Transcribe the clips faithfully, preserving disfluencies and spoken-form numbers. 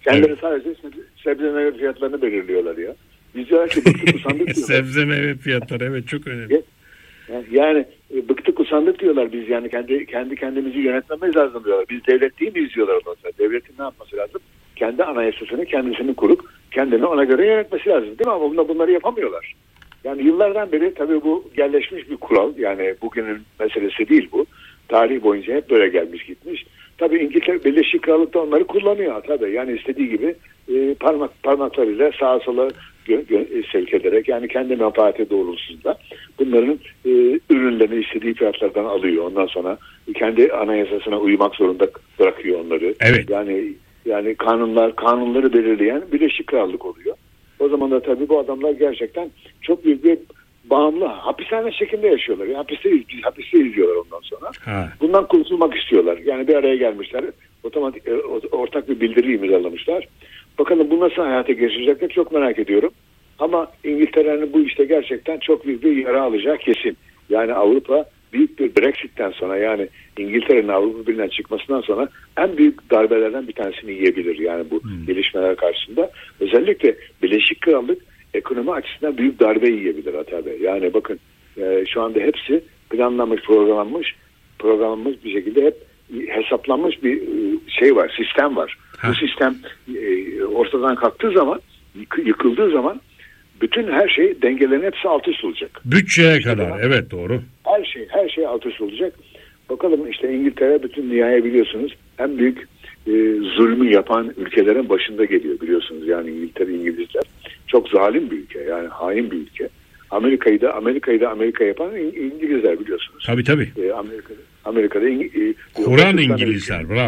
Kendileri Evet. sadece sebze meyve fiyatlarını belirliyorlar ya. Biz diyorlar ki bıktık usandık diyorlar. Sebze meyve fiyatları evet çok önemli. Yani e, bıktık usandık diyorlar biz yani kendi kendi kendimizi yönetmemiz lazım diyorlar. Biz devlet değil miyiz diyorlar ondan sonra. Devletin ne yapması lazım? Kendi anayasasını kendisini kurup kendini ona göre yönetmesi lazım değil mi? Ama bunlar bunları yapamıyorlar. Yani yıllardan beri tabii bu yerleşmiş bir kural. Yani bugünün meselesi değil bu. Tarih boyunca hep böyle gelmiş gitmiş. Tabii İngiltere Birleşik Krallık'ta onları kullanıyor tabii. Yani istediği gibi e, parmak parmaklarıyla sağa sola gö- gö- sevk ederek yani kendi menfaati doğrultusunda bunların e, ürünlerini istediği fiyatlardan alıyor. Ondan sonra kendi anayasasına uymak zorunda bırakıyor onları. Evet. Yani yani kanunlar kanunları belirleyen Birleşik Krallık oluyor. O zaman da tabii bu adamlar gerçekten çok büyük bir bağımlı hapishane şeklinde yaşıyorlar. Yani hapiste, hapiste yüzüyorlar ondan sonra. Ha. Bundan kurtulmak istiyorlar. Yani bir araya gelmişler. Otomatik ortak bir bildiri imzalamışlar. Bakalım bu nasıl hayata geçirecekler çok merak ediyorum. Ama İngiltere'nin bu işte gerçekten çok büyük bir yara alacağı kesin. Yani Avrupa büyük bir Brexit'ten sonra yani İngiltere'nin Avrupa Birliği'nden çıkmasından sonra en büyük darbelerden bir tanesini yiyebilir. Yani bu hmm. gelişmeler karşısında. Özellikle Birleşik Krallık ekonomi açısından büyük darbe yiyebilir Ata Bey. Yani bakın e, şu anda hepsi planlanmış, programlanmış, programlanmış bir şekilde hep hesaplanmış bir e, şey var, sistem var. Ha. Bu sistem e, ortadan kalktığı zaman, yık, yıkıldığı zaman bütün her şey dengelerin hepsi alt üst olacak. Bütçeye işte kadar, evet doğru. Her şey, her şey alt üst olacak. Bakalım işte İngiltere bütün dünyaya biliyorsunuz en büyük e, zulmü yapan ülkelerin başında geliyor biliyorsunuz. Yani İngiltere, İngilizler çok zalim bir ülke yani hain bir ülke. Amerika'yı da Amerika'yı da Amerika yapan İngilizler biliyorsunuz. Tabii tabii. E, Amerika'da Amerika'da e, Kur'an İngilizler, bravo.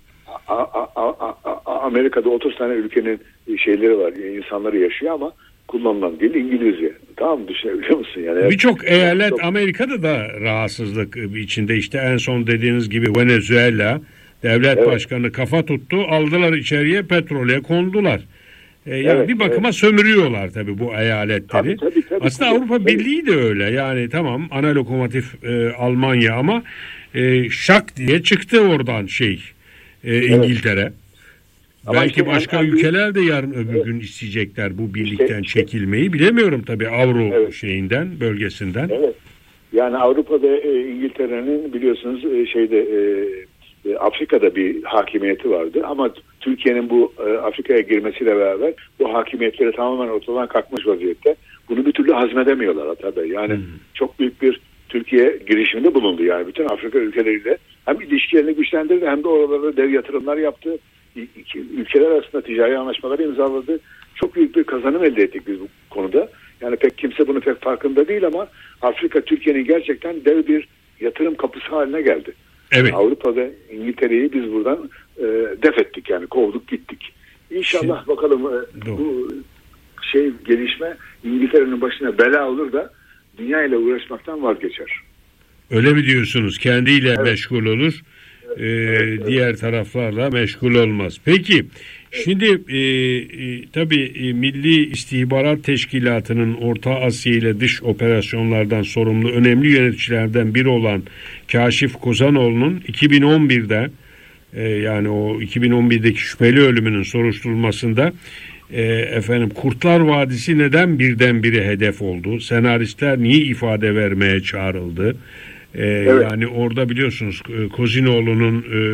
A, a, a, a, Amerika'da otuz tane ülkenin şeyleri var, insanları yaşıyor ama kullanılan dil İngilizce. Tamam düşünebiliyor musun yani? Birçok eyalet çok... Amerika'da da rahatsızlık içinde işte en son dediğiniz gibi Venezuela devlet evet. başkanı kafa tuttu, aldılar içeriye petrole kondular. Ee, yani evet, bir bakıma evet. sömürüyorlar tabii bu eyaletleri. Tabii, tabii, tabii, Aslında tabii, Avrupa tabii. Birliği de öyle. Yani tamam ana lokomotif e, Almanya ama e, şak diye çıktı oradan şey e, evet. İngiltere. Ama Belki işte başka en, ülkeler de yarın öbür evet. gün isteyecekler bu birlikten işte, çekilmeyi. Bilemiyorum tabii Avro evet. şeyinden, bölgesinden. Evet. Yani Avrupa ve e, İngiltere'nin biliyorsunuz e, şeyde e, e, Afrika'da bir hakimiyeti vardı ama Türkiye'nin bu e, Afrika'ya girmesiyle beraber bu hakimiyetleri tamamen ortadan kalkmış vaziyette. Bunu bir türlü hazmedemiyorlar tabii. Yani hmm. çok büyük bir Türkiye girişiminde bulundu yani bütün Afrika ülkeleriyle hem ilişkilerini güçlendirdi hem de oralarda dev yatırımlar yaptı. İki, ülkeler arasında ticari anlaşmalar imzaladı. Çok büyük bir kazanım elde ettik biz bu konuda. Yani pek kimse bunu pek farkında değil ama Afrika Türkiye'nin gerçekten dev bir yatırım kapısı haline geldi. Evet. Yani Avrupa ve İngiltere'yi biz buradan e, def ettik yani kovduk gittik. İnşallah Şimdi, bakalım e, bu şey gelişme İngiltere'nin başına bela olur da dünya ile uğraşmaktan vazgeçer. Öyle mi diyorsunuz? Kendiyle evet. meşgul olur. Ee, evet, diğer evet. taraflarla meşgul olmaz. Peki evet. şimdi e, e, tabii e, Milli İstihbarat Teşkilatı'nın Orta Asya ile dış operasyonlardan sorumlu önemli yöneticilerden biri olan Kaşif Kozanoğlu'nun iki bin on birde e, yani o iki bin on birdeki şüpheli ölümünün soruşturulmasında e, efendim Kurtlar Vadisi neden birdenbire hedef oldu? Senaristler niye ifade vermeye çağrıldı? Ee, evet. Yani orada biliyorsunuz Kozinoğlu'nun e,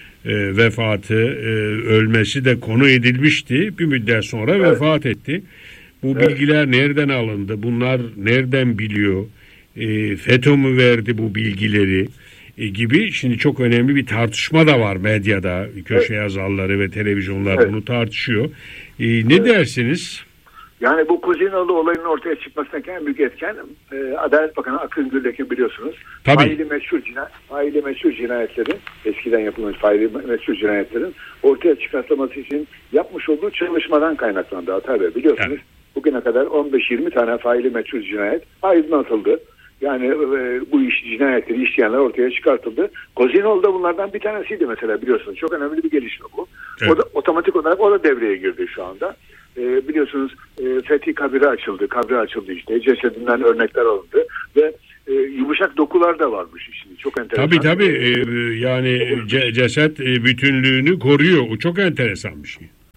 e, vefatı, e, ölmesi de konu edilmişti. Bir müddet sonra evet. vefat etti. Bu evet. bilgiler nereden alındı? Bunlar nereden biliyor? E, FETÖ mü verdi bu bilgileri? E, gibi şimdi çok önemli bir tartışma da var medyada. Köşe evet. yazarları ve televizyonlar evet. bunu tartışıyor. E, ne evet. dersiniz? Yani bu Kozinoğlu olayının ortaya çıkmasındaki en büyük etken e, Adalet Bakanı Akın Gürlek'in biliyorsunuz. Faili meşhur, cinayet, faili meşhur cinayetlerin eskiden yapılmış faili meşhur cinayetlerin ortaya çıkartılması için yapmış olduğu çalışmadan kaynaklandı. Tabii biliyorsunuz evet. bugüne kadar on beş yirmi tane faili meşhur cinayet aydınlatıldı. Yani e, bu iş cinayetleri işleyenler ortaya çıkartıldı. Kozinoğlu da bunlardan bir tanesiydi mesela biliyorsunuz. Çok önemli bir gelişme bu. Evet. O da otomatik olarak o da devreye girdi şu anda. E, biliyorsunuz e, Fethi kabri açıldı. Kabri açıldı işte. Cesedinden örnekler alındı ve e, yumuşak dokular da varmış şimdi. Çok enteresan. Tabii tabii. E, yani ce- ceset e, bütünlüğünü koruyor. O çok enteresan bir şey.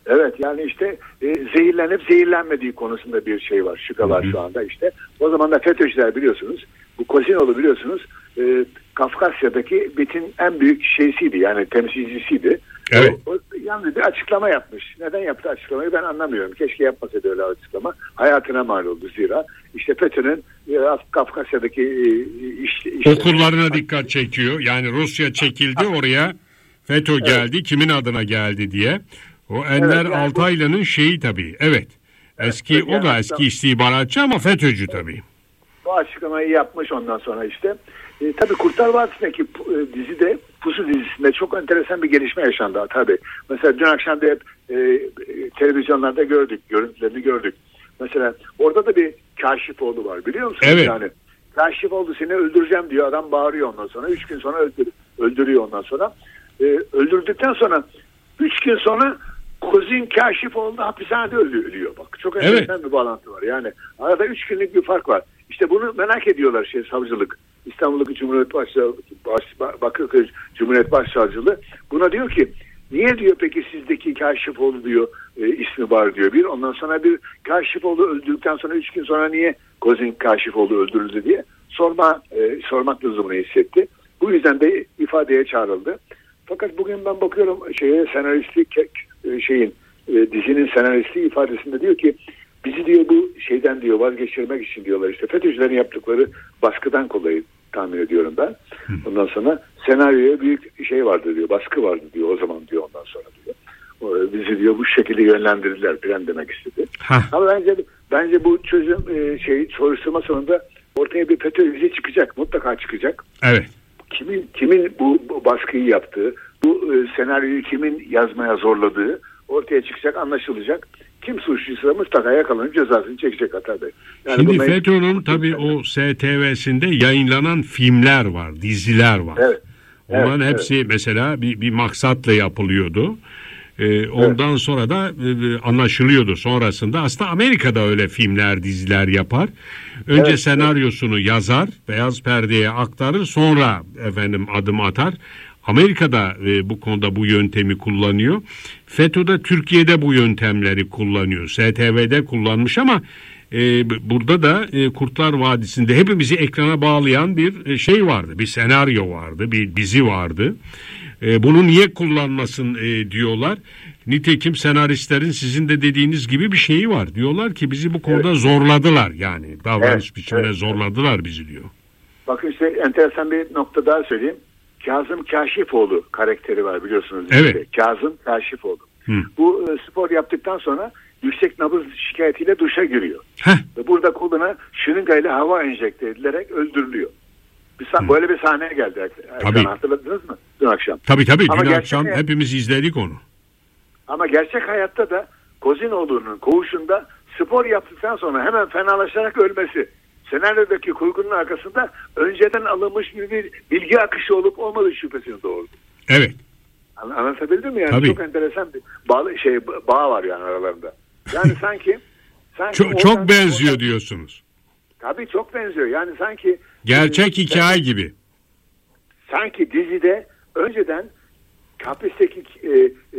Evet, yani işte e, zehirlenip zehirlenmediği konusunda bir şey var, şüphe var şu anda işte. O zaman da FETÖ'cüler biliyorsunuz, bu Kozinoğlu biliyorsunuz e, Kafkasya'daki BİT'in en büyük şeysiydi, yani temsilcisiydi. Evet. O, o, yani bir açıklama yapmış. Neden yaptı açıklamayı ben anlamıyorum. Keşke yapmasaydı öyle açıklama. Hayatına mal oldu zira. İşte FETÖ'nün e, Kafkasya'daki e, iş, işte, okullarına dikkat çekiyor. Yani Rusya çekildi oraya, FETÖ geldi, evet. Kimin adına geldi diye. O Enver evet, yani Altaylı'nın şeyi tabii. Evet. Eski evet, yani o da eski istihbaratçı ama FETÖ'cü tabii. Bu açıklamayı yapmış ondan sonra işte. E, tabii Kurtlar Vadisi'ndeki e, dizide, Pusu dizisinde çok enteresan bir gelişme yaşandı tabii. Mesela dün akşam da hep e, televizyonlarda gördük, görüntülerini gördük. Mesela orada da bir Kaşifoğlu var, biliyor musunuz? Evet. Yani Kaşifoğlu seni öldüreceğim diyor, adam bağırıyor ondan sonra. Üç gün sonra öldür, öldürüyor ondan sonra. E, öldürdükten sonra üç gün sonra Kozin Kaşifoğlu da hapishanede ölüyor bak. Çok enteresan evet. bir bağlantı var. Yani arada üç günlük bir fark var. İşte bunu merak ediyorlar şey savcılık. İstanbul'daki Cumhuriyet Başsavcılığı, Baş, Bakırköy Cumhuriyet Başsavcılığı buna diyor ki niye diyor peki sizdeki Kaşifoğlu diyor e, ismi var diyor bir. Ondan sonra bir Kaşifoğlu öldürdükten sonra üç gün sonra niye Kozin Kaşifoğlu öldürüldü diye sorma e, sormak lüzumunu hissetti. Bu yüzden de ifadeye çağrıldı. Fakat bugün ben bakıyorum şeye senaristlik şeyin e, dizinin senaristi ifadesinde diyor ki bizi diyor bu şeyden diyor vazgeçirmek için diyorlar işte FETÖ'cülerin yaptıkları baskıdan dolayı tahmin ediyorum ben. Ondan sonra senaryoya büyük şey vardı diyor, baskı vardı diyor o zaman diyor ondan sonra diyor. O, bizi diyor bu şekilde yönlendirdiler falan demek istedi. Heh. Ama bence bence bu çözüm e, şey soruşturma sonunda ortaya bir FETÖ izi çıkacak, mutlaka çıkacak. Evet. Kimin kimin bu, bu baskıyı yaptığı, bu e, senaryoyu kimin yazmaya zorladığı ortaya çıkacak, anlaşılacak. Kim suçluysa mutlaka yakalanıp cezasını çekecek Atar Bey. Yani Şimdi FETÖ'nün tabii o S T V'sinde yayınlanan filmler var, diziler var. Evet. Onların evet, hepsi evet. mesela bir, bir maksatla yapılıyordu. Ee, ondan evet. sonra da e, anlaşılıyordu sonrasında. Aslında Amerika'da öyle filmler, diziler yapar. Önce evet, senaryosunu evet. yazar, beyaz perdeye aktarır, sonra efendim adım atar. Amerika'da e, bu konuda bu yöntemi kullanıyor. FETÖ'de Türkiye'de bu yöntemleri kullanıyor. S T V'de kullanmış ama e, burada da e, Kurtlar Vadisi'nde hepimizi ekrana bağlayan bir e, şey vardı. Bir senaryo vardı, bir dizi vardı. E, bunu niye kullanmasın e, diyorlar. Nitekim senaristlerin sizin de dediğiniz gibi bir şeyi var. Diyorlar ki bizi bu konuda evet. zorladılar yani. Davranış evet, biçimine evet. zorladılar bizi diyor. Bakın işte enteresan bir nokta daha söyleyeyim. Kazım Kaşifoğlu karakteri var biliyorsunuz. Evet. Işte. Kazım Kaşifoğlu. Hı. Bu e, spor yaptıktan sonra yüksek nabız şikayetiyle duşa giriyor. Heh. Ve burada koluna şırıngayla hava enjekte edilerek öldürülüyor. Bir sah- böyle bir sahneye geldi. Tabii. Hatırladınız mı? Dün akşam. Tabii tabii. Ama dün akşam hayat- hepimiz izledik onu. Ama gerçek hayatta da Kozinoğlu'nun koğuşunda spor yaptıktan sonra hemen fenalaşarak ölmesi. Senaryodaki kurgunun arkasında önceden alınmış bir, bir bilgi akışı olup olmadığı şüphesini doğurdu. Evet. Anlatabildim mi? Yani tabii. Çok enteresan bir bağ, şey, bağ var yani aralarında. Yani sanki, sanki çok, çok benziyor oradan, diyorsunuz. Tabii çok benziyor. Yani sanki gerçek hikaye gibi. Sanki dizide önceden hapisteki e, e,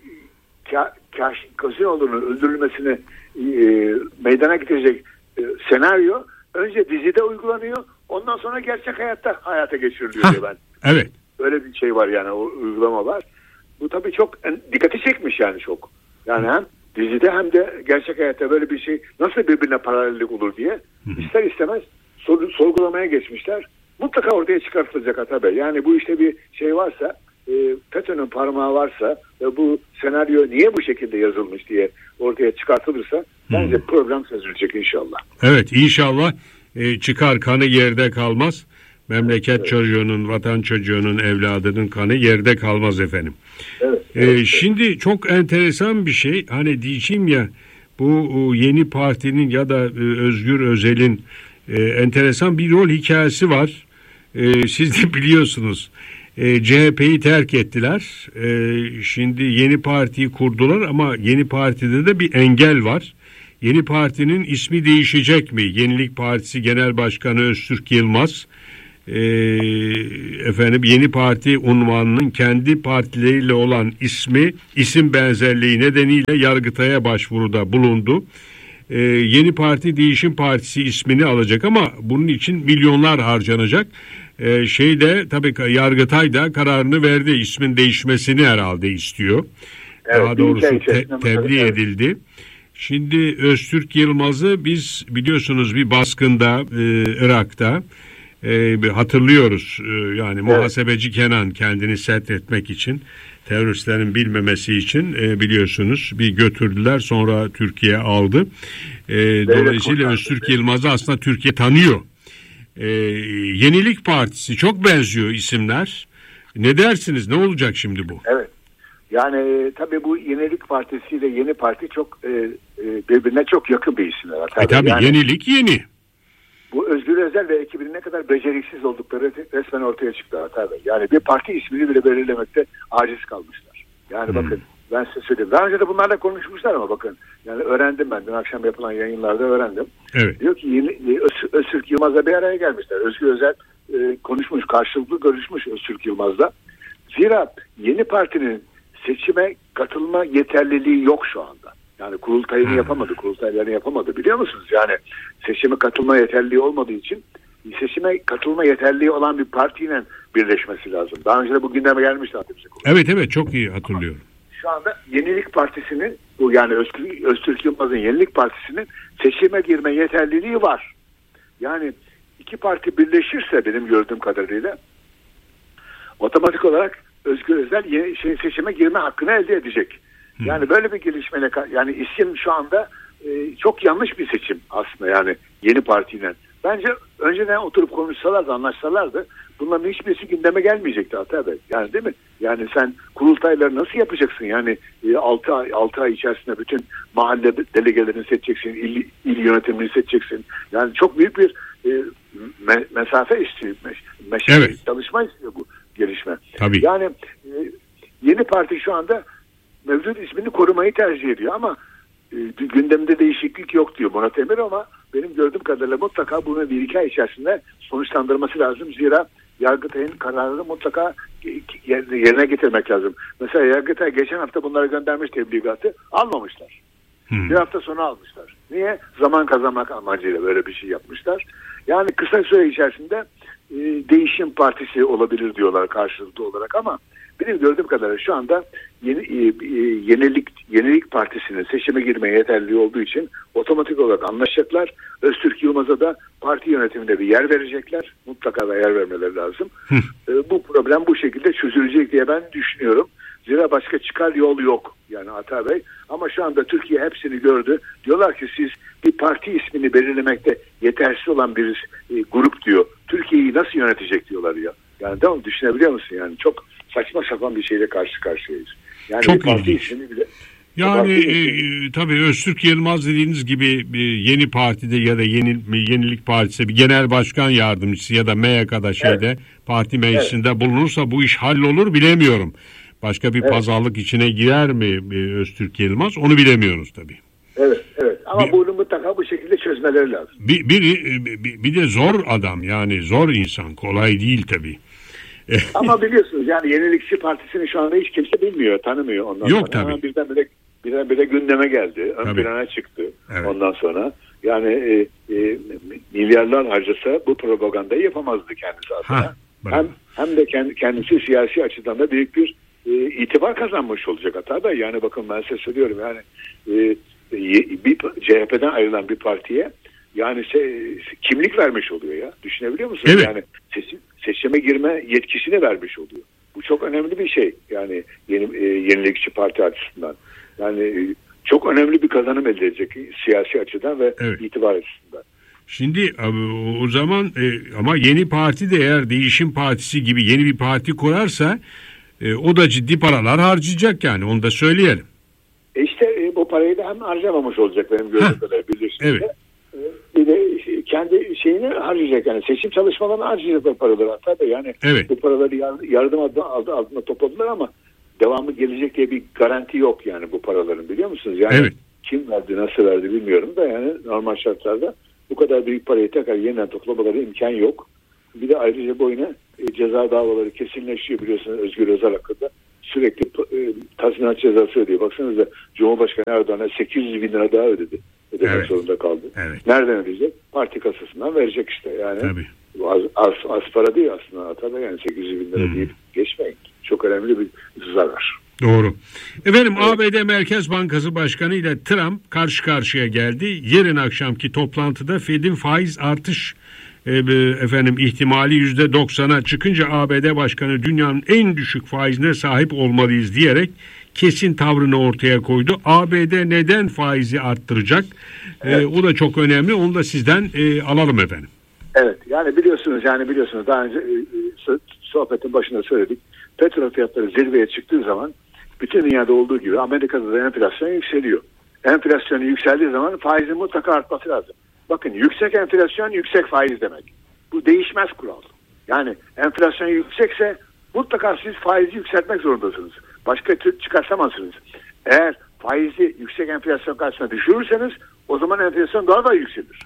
Ka, Ka, Kozinoğlu'nun öldürülmesini e, meydana getirecek e, senaryo önce dizide uygulanıyor. Ondan sonra gerçek hayatta hayata geçiriliyor Hah, diyor ben. Evet. Öyle bir şey var yani, o uygulama var. Bu tabii çok dikkati çekmiş yani çok. Yani hem dizide hem de gerçek hayatta böyle bir şey nasıl birbirine paralellik olur diye Hı-hı. ister istemez sor, sorgulamaya geçmişler. Mutlaka ortaya çıkartılacak tabii. Yani bu işte bir şey varsa, e, FETÖ'nün parmağı varsa ve bu senaryo niye bu şekilde yazılmış diye ortaya çıkartılırsa Hı-hı. bence program çözülecek inşallah. Evet, inşallah e, çıkar, kanı yerde kalmaz. Memleket evet. çocuğunun, vatan çocuğunun, evladının kanı yerde kalmaz efendim. Evet, evet. Ee, şimdi çok enteresan bir şey. Hani diyeceğim ya, bu yeni partinin ya da Özgür Özel'in e, enteresan bir rol hikayesi var. E, siz de biliyorsunuz. E, C H P'yi terk ettiler. E, şimdi yeni partiyi kurdular ama yeni partide de bir engel var. Yeni partinin ismi değişecek mi? Yenilik Partisi Genel Başkanı Öztürk Yılmaz e, efendim Yeni Parti unvanının kendi partileriyle olan ismi isim benzerliği nedeniyle Yargıtay'a başvuruda bulundu. E, Yeni Parti Değişim Partisi ismini alacak ama bunun için milyonlar harcanacak. E, şeyde tabii Yargıtay da kararını verdi. İsmin değişmesini herhalde istiyor. Evet, daha doğrusu te, tebliğ evet. edildi. Şimdi Öztürk Yılmaz'ı biz biliyorsunuz bir baskında e, Irak'ta e, hatırlıyoruz. E, yani evet. Muhasebeci Kenan kendini set etmek için, teröristlerin bilmemesi için e, biliyorsunuz bir götürdüler, sonra Türkiye aldı. E, dolayısıyla Öztürk Yılmaz'ı aslında Türkiye tanıyor. E, Yenilik Partisi, çok benziyor isimler. Ne dersiniz? Ne olacak şimdi bu? Evet. Yani tabii bu Yenilik Partisi ile Yeni Parti çok e, e, birbirine çok yakın bir isimler. Tabii, e tabii yani, Yenilik yeni. Bu Özgür Özel ve ekibinin ne kadar beceriksiz oldukları resmen ortaya çıktı Hatay Bey. Yani bir parti ismini bile belirlemekte aciz kalmışlar. Yani hmm. bakın ben size söyleyeyim. Daha önce de bunlarla konuşmuşlar ama bakın. Yani öğrendim ben. Dün akşam yapılan yayınlarda öğrendim. Evet. Diyor ki yeni, Öz, Öztürk Yılmaz'la bir araya gelmişler. Özgür Özel e, konuşmuş, karşılıklı görüşmüş Öztürk Yılmaz'la. Zira Yeni Parti'nin seçime katılma yeterliliği yok şu anda. Yani kurultayını hmm. yapamadı, kurultaylarını yapamadı, biliyor musunuz? Yani seçime katılma yeterliliği olmadığı için seçime katılma yeterliliği olan bir partiyle birleşmesi lazım. Daha önce de bu gündeme gelmişti. Evet evet, çok iyi hatırlıyorum. Ama şu anda Yenilik Partisi'nin, bu yani Öztürk, Öztürk Yılmaz'ın Yenilik Partisi'nin seçime girme yeterliliği var. Yani iki parti birleşirse benim gördüğüm kadarıyla otomatik olarak Özgür Özel yeni, şey, seçime girme hakkını elde edecek. Yani böyle bir gelişmeyle, yani isim şu anda e, çok yanlış bir seçim aslında, yani Yeni Parti'yle. Bence önceden oturup konuşsalardı, anlaşsalardı bunların hiçbirisi gündeme gelmeyecekti Hatay Bey. Yani değil mi? Yani sen kurultayları nasıl yapacaksın? Yani e, altı ay altı ay içerisinde bütün mahalle delegelerini seçeceksin, il, il yönetimini seçeceksin. Yani çok büyük bir e, me, mesafe istiyor, me, evet. çalışma istiyor bu gelişme. Tabii. Yani e, Yeni Parti şu anda mevcut ismini korumayı tercih ediyor ama e, gündemde değişiklik yok diyor Murat Emir, ama benim gördüğüm kadarıyla mutlaka bunu bir iki ay içerisinde sonuçlandırması lazım. Zira Yargıtay'ın kararını mutlaka yerine getirmek lazım. Mesela Yargıtay geçen hafta bunlara göndermiş tebligatı, almamışlar. Hmm. Bir hafta sonra almışlar. Niye? Zaman kazanmak amacıyla böyle bir şey yapmışlar. Yani kısa süre içerisinde e, değişim partisi olabilir diyorlar karşılıklı olarak, ama benim gördüğüm kadarıyla şu anda yeni, e, e, yenilik yenilik partisinin seçime girmeye yeterli olduğu için otomatik olarak anlaşacaklar. Öztürk Yılmaz'a da parti yönetiminde bir yer verecekler. Mutlaka da yer vermeleri lazım. e, bu problem bu şekilde çözülecek diye ben düşünüyorum. Zira başka çıkar yol yok yani Hatay Bey. Ama şu anda Türkiye hepsini gördü. Diyorlar ki siz bir parti ismini belirlemekte yetersiz olan bir e, grup diyor. Türkiye'yi nasıl yönetecek diyorlar ya. Yani tamam, düşünebiliyor musun? Yani çok saçma sapan bir şeyle karşı karşıyayız. Yani çok ilginç. Bile, yani e, tabii Öztürk Yılmaz dediğiniz gibi bir Yeni Parti'de ya da yeni, Yenilik Partisi bir genel başkan yardımcısı ya da M Y K'da şeyde evet. parti meclisinde evet. bulunursa bu iş hallolur, bilemiyorum. Başka bir evet. pazarlık içine girer mi Öztürk Yılmaz, onu bilemiyoruz tabii. Evet, evet. Ama bir, bunu mutlaka bu şekilde çözmeleri lazım. Bir, bir, bir, bir de zor adam, yani zor insan, kolay değil tabii. Ama biliyorsunuz yani Yenilikçi Partisi'ni şu anda hiç kimse bilmiyor, tanımıyor. Ondan Yok sonra. tabii. Birdenbire, birdenbire gündeme geldi, ön tabii. plana çıktı Evet. ondan sonra. Yani e, e, milyarlar harcasa bu propagandayı yapamazdı kendisi aslında. Ha, hem, hem de kendi, kendisi siyasi açıdan da büyük bir e, itibar kazanmış olacak hatta da. Yani bakın ben size söylüyorum, yani e, bir C H P'den ayrılan bir partiye yani se, kimlik vermiş oluyor ya. Düşünebiliyor musunuz? Evet. Yani seçim, seçime girme yetkisini vermiş oluyor. Bu çok önemli bir şey. Yani yeni e, Yenilikçi Parti açısından. Yani e, çok önemli bir kazanım elde edecek siyasi açıdan ve evet. itibar açısından. Şimdi o zaman e, ama Yeni Parti de eğer Değişim Partisi gibi yeni bir parti kurarsa e, o da ciddi paralar harcayacak, yani onu da söyleyelim. E işte e, bu parayı da hem harcamamış olacak benim gördüğüm kadarıyla, bilirsiniz. Evet. E, bir de kendi şeyini harcayacak, yani seçim çalışmalarını harcayacaklar paraları hatta da, yani evet. bu paraları yardım adı altında topladılar ama devamı gelecek diye bir garanti yok yani bu paraların, biliyor musunuz? Yani evet. kim verdi, nasıl verdi bilmiyorum da, yani normal şartlarda bu kadar büyük parayı tekrar yeniden toplamaları imkan yok. bir de ayrıca boyuna e, ceza davaları kesinleşiyor biliyorsunuz Özgür Özel hakkında. Sürekli e, tazminat cezası ödüyor. Baksanıza Cumhurbaşkanı Erdoğan'a sekiz yüz bin lira daha ödedi. Ödemek evet. zorunda kaldı. Evet. Nereden ödeyecek? Parti kasasından verecek işte. Yani Tabii. az, az, az para değil aslında. Tabii yani sekiz yüz bin lira hmm. deyip geçmeyin. Çok önemli bir zarar. Doğru. Efendim evet. A B D Merkez Bankası Başkanı ile Trump karşı karşıya geldi. Yarın akşamki toplantıda Fed'in faiz artış e, efendim ihtimali yüzde doksana çıkınca A B D Başkanı dünyanın en düşük faizine sahip olmalıyız diyerek kesin tavrını ortaya koydu. A B D neden faizi arttıracak? Evet. E, o da çok önemli. Onu da sizden e, alalım efendim. Evet. Yani biliyorsunuz yani biliyorsunuz daha önce e, sohbetin başında söyledik. Petrol fiyatları zirveye çıktığı zaman bütün dünyada olduğu gibi Amerika'da da enflasyon yükseliyor. Enflasyonu yükseldiği zaman faizin mutlaka artması lazım. Bakın yüksek enflasyon yüksek faiz demek. Bu değişmez kural. Yani enflasyon yüksekse mutlaka siz faizi yükseltmek zorundasınız. Başka türlü çıkartamazsınız. Eğer faizi yüksek enflasyon karşısında düşürürseniz o zaman enflasyon daha da yükselir.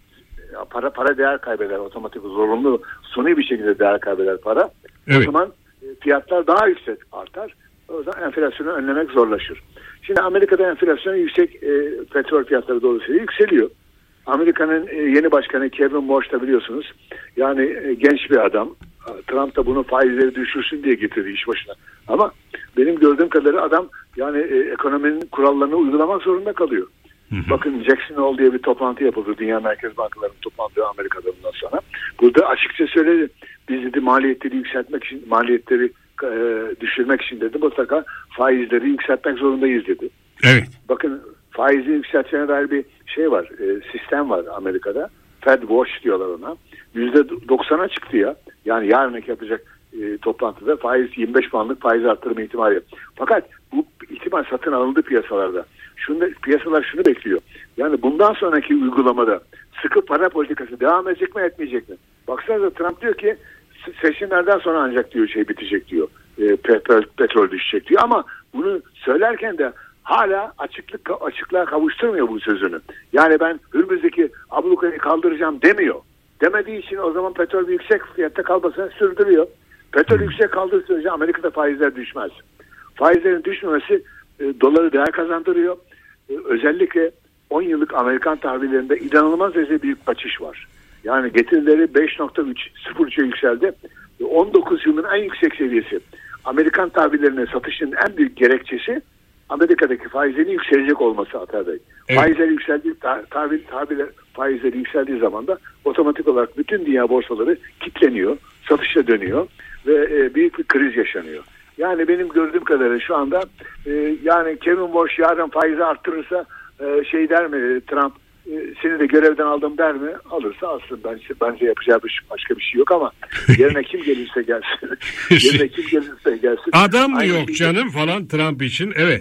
Para para değer kaybeder otomatik zorunlu suni bir şekilde değer kaybeder para. Evet. O zaman fiyatlar daha yüksek artar. O zaman enflasyonu önlemek zorlaşır. Şimdi Amerika'da enflasyon yüksek e, petrol fiyatları dolayısıyla yükseliyor. Amerika'nın e, yeni başkanı Kevin Warsh da biliyorsunuz. Yani e, genç bir adam. Trump da bunu faizleri düşürsün diye getirdi iş başına. Ama benim gördüğüm kadarıyla adam yani e, ekonominin kurallarını uygulamak zorunda kalıyor. Hı hı. Bakın Jackson Hole diye bir toplantı yapıldı. Dünya Merkez Bankaları'nın toplandığı Amerika'da bundan sonra. Burada açıkça söyledi. Biz dedi maliyetleri yükseltmek için, maliyetleri e, düşürmek için dedi mutlaka faizleri yükseltmek zorundayız dedi. Evet. Bakın faizi yükseltmeye dair bir şey var. E, sistem var Amerika'da. Fed Watch diyorlar ona. yüzde doksana çıktı ya. Yani yarınki yapacak e, toplantıda faiz yirmi beş puanlık faiz arttırma ihtimali. Fakat bu ihtimal satın alındı piyasalarda. Şunu, piyasalar şunu bekliyor. Yani bundan sonraki uygulamada sıkı para politikası devam edecek mi etmeyecek mi? Baksanıza Trump diyor ki seçimlerden sonra ancak diyor şey bitecek diyor. E, petrol, petrol düşecek diyor. Ama bunu söylerken de hala açıklık açıklığa kavuşturmuyor bu sözünü. Yani ben Hürmüz'deki ablukayı kaldıracağım demiyor. Demediği için o zaman petrol yüksek fiyatta kalmasını sürdürüyor. Petrol yüksek kaldığı sürece Amerika'da faizler düşmez. Faizlerin düşmemesi e, doları değer kazandırıyor. E, özellikle on yıllık Amerikan tahvillerinde inanılmaz derece büyük kaçış var. Yani getirileri beş nokta üç sıfır üçe yükseldi. E, on dokuz yılın en yüksek seviyesi. Amerikan tahvillerine satışın en büyük gerekçesi Amerika'daki faizlerin yükselecek olması Atar Bey. Evet. Faizler yükseldiği tahvil tahviller faizleri yükseldiği zaman da otomatik olarak bütün dünya borsaları kilitleniyor, satışa dönüyor ve e, büyük bir kriz yaşanıyor. Yani benim gördüğüm kadarıyla şu anda e, yani Kevin Warsh yarın faizi arttırırsa e, şey der mi Trump e, seni de görevden aldım der mi? Alırsa alsın. Bence, bence yapacağı bir, başka bir şey yok ama yerine kim gelirse gelsin. yerine kim gelirse gelsin. Adam mı yok canım falan Trump için evet.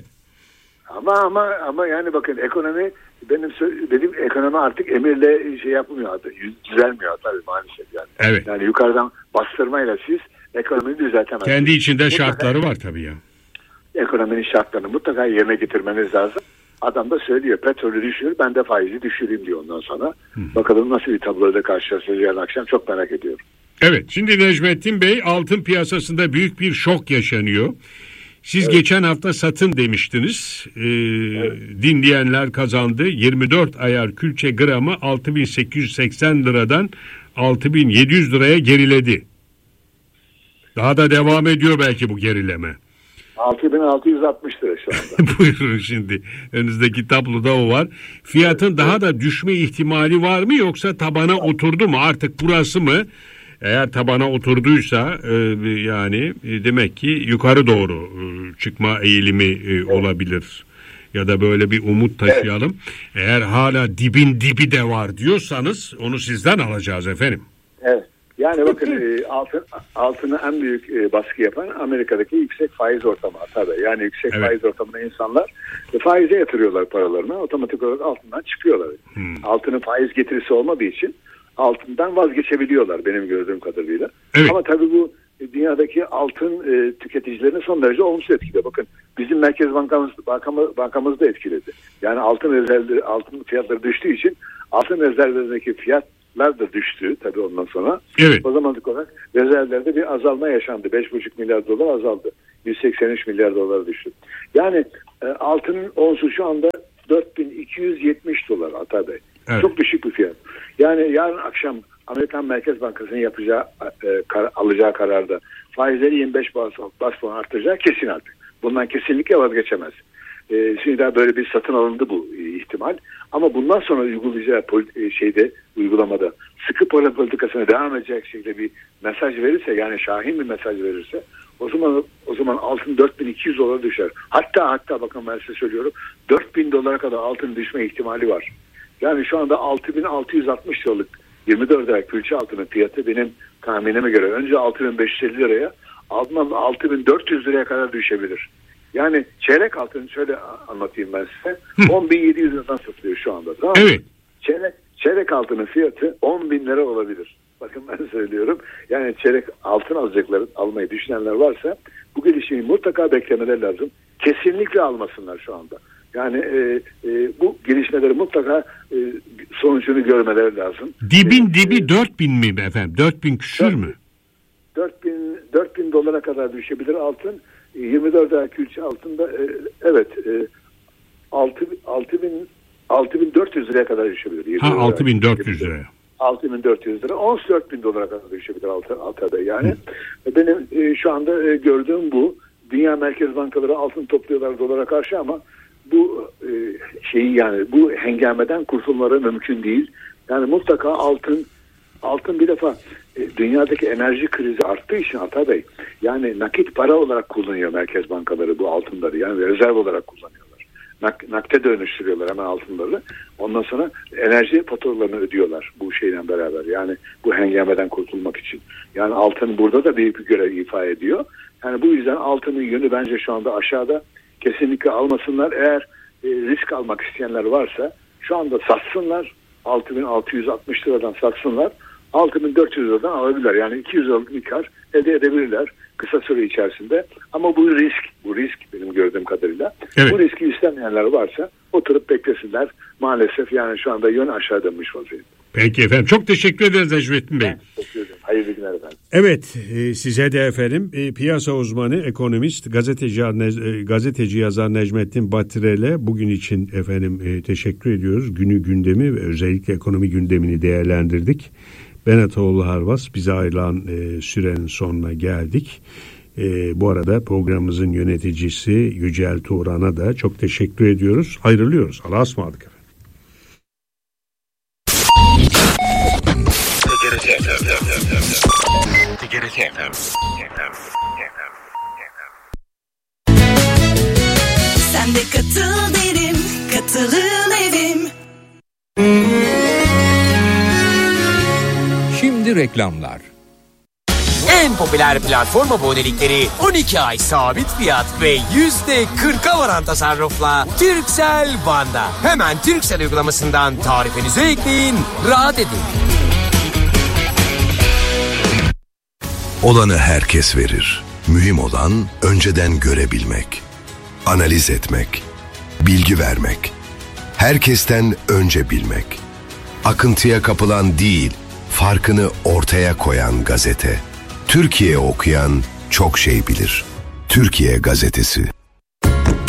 Ama ama ama yani bakın ekonomi benim benim ekonomi artık emirle şey yapmıyor düzelmiyor tabii maalesef yani. Evet. Yani yukarıdan bastırmayla siz ekonomiyi düzeltemezsiniz. Kendi içinde mutlaka, şartları var tabii ya. Ekonominin şartlarını mutlaka yerine getirmeniz lazım. Adam da söylüyor petrolü düşür ben de faizi düşüreyim diyor ondan sonra. Hı. Bakalım nasıl bir tabloyla karşılaşacağız yarın akşam çok merak ediyorum. Evet şimdi Necmettin Bey altın piyasasında büyük bir şok yaşanıyor. Siz evet. geçen hafta satın demiştiniz. Ee, evet. Dinleyenler kazandı. yirmi dört ayar külçe gramı altı bin sekiz yüz seksen liradan altı bin yedi yüz liraya geriledi. Daha da devam ediyor belki bu gerileme. altı bin altı yüz altmış lira şu anda. Buyurun şimdi. Önünüzdeki tabloda o var. Fiyatın evet. daha da düşme ihtimali var mı yoksa tabana evet. oturdu mu? Artık burası mı? Eğer tabana oturduysa e, yani e, demek ki yukarı doğru e, çıkma eğilimi e, evet. olabilir. Ya da böyle bir umut taşıyalım. Evet. Eğer hala dibin dibi de var diyorsanız onu sizden alacağız efendim. Evet. Yani bakın e, altın, altına en büyük e, baskı yapan Amerika'daki yüksek faiz ortamı tabii. Yani yüksek evet. faiz ortamına insanlar e, faize yatırıyorlar paralarını. Otomatik olarak altından çıkıyorlar. Hmm. Altının faiz getirisi olmadığı için altından vazgeçebiliyorlar benim gördüğüm kadarıyla. Evet. Ama tabii bu dünyadaki altın e, tüketicilerini son derece olumsuz etkiliyor. Bakın bizim Merkez Bankamız, bankamız, bankamız da etkiledi. Yani altın rezervleri, altın fiyatları düştüğü için altın rezervlerindeki fiyatlar da düştü tabii ondan sonra. Evet. O zamanlık olarak rezervlerde bir azalma yaşandı. beş buçuk milyar dolar azaldı. yüz seksen üç milyar dolar düştü. Yani e, altının onsu şu anda dört bin iki yüz yetmiş dolar Atay Bey. Evet. Çok düşük bir fiyat. Yani yarın akşam Amerikan Merkez Bankası'nın yapacağı e, kar, alacağı kararda faizleri yirmi beş bas, bas puan artacağı kesin artık. Bundan kesinlikle vazgeçemez. E, şimdi daha böyle bir satın alındı bu e, ihtimal. Ama bundan sonra uygulayacağı politi- şeyde uygulamada sıkı para politikasına devam edecek şekilde bir mesaj verirse, yani şahin bir mesaj verirse, o zaman o zaman altın dört bin iki yüz dolara düşer. Hatta hatta bakın ben size söylüyorum, dört bin dolara kadar altın düşme ihtimali var. Yani şu anda altı bin altı yüz altmış liralık yirmi dört ay külçe altının fiyatı benim tahminime göre önce altı bin beş yüz elli liraya, ardından altı bin dört yüz liraya kadar düşebilir. Yani çeyrek altını şöyle anlatayım ben size. on bin yedi yüz liradan satılıyor şu anda. Tamam mı? Evet. Çeyrek, çeyrek altının fiyatı on bin lira olabilir. Bakın ben söylüyorum. Yani çeyrek altın alacaklar, almayı düşünenler varsa bu gelişmeyi mutlaka beklemeleri lazım. Kesinlikle almasınlar şu anda. Yani e, e, bu gelişmeleri mutlaka e, sonucunu görmeleri lazım. Dibin e, dibi dört bin mi efendim? dört bin küsür mü? dört bin dolara kadar düşebilir altın. yirmi dört ay külçe altında e, evet e, altı bin dört yüz liraya kadar düşebilir. Ha, altı bin dört yüz liraya. altı bin dört yüz lira. ons dört bin dolara kadar düşebilir altın, altıda yani. Hı. Benim e, şu anda e, gördüğüm bu. Dünya merkez bankaları altın topluyorlar dolara karşı ama bu e, şeyi yani bu hengameden kurtulmaları mümkün değil. Yani mutlaka altın altın bir defa e, dünyadaki enerji krizi arttığı için Ata Bey, yani nakit para olarak kullanıyor merkez bankaları bu altınları, yani rezerv olarak kullanıyorlar. Nak, nakte dönüştürüyorlar hemen altınları. Ondan sonra enerji faturalarını ödüyorlar bu şeyle beraber. Yani bu hengameden kurtulmak için. Yani altın burada da büyük bir görev ifa ediyor. Yani bu yüzden altının yönü bence şu anda aşağıda. Kesinlikle almasınlar. Eğer e, risk almak isteyenler varsa şu anda satsınlar. altı bin altı yüz altmış liradan satsınlar. altı bin dört yüz liradan alabilirler. Yani iki yüz liralık bir kar elde edebilirler kısa süre içerisinde. Ama bu risk, bu risk benim gördüğüm kadarıyla. Evet. Bu riski istemeyenler varsa oturup beklesinler. Maalesef yani şu anda yön aşağı dönmüş vaziyette. Peki efendim. Çok teşekkür ederiz Necmettin Bey. Teşekkür ederim. Hayırlı günler efendim. Evet, e, size de efendim e, piyasa uzmanı, ekonomist, gazeteci e, gazeteci yazar Necmettin Batirel'e bugün için efendim e, teşekkür ediyoruz. Günü gündemi ve özellikle ekonomi gündemini değerlendirdik. Ben Ataoğlu Harvas, bize ayrılan e, sürenin sonuna geldik. E, bu arada programımızın yöneticisi Yücel Turan'a da çok teşekkür ediyoruz. Ayrılıyoruz. Allah'a ısmarladık efendim. Sen de katıl derim, katılın evim. Şimdi reklamlar. En popüler platform abonelikleri on iki ay sabit fiyat ve yüzde kırka varan tasarrufla Turkcell Van'da. Hemen Turkcell uygulamasından tarifinizi ekleyin, rahat edin. Olanı herkes verir. Mühim olan önceden görebilmek, analiz etmek, bilgi vermek, herkesten önce bilmek. Akıntıya kapılan değil, farkını ortaya koyan gazete. Türkiye okuyan çok şey bilir. Türkiye Gazetesi.